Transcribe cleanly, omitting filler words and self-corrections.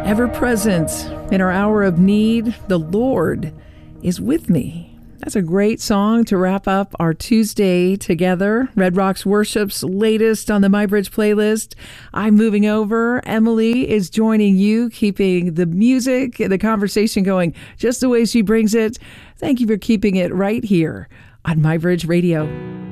Ever present in our hour of need, the Lord is with me. That's a great song to wrap up our Tuesday together. Red Rocks Worship's latest on the MyBridge playlist. I'm moving over. Emily is joining you, keeping the music, the conversation going just the way she brings it. Thank you for keeping it right here on MyBridge Radio.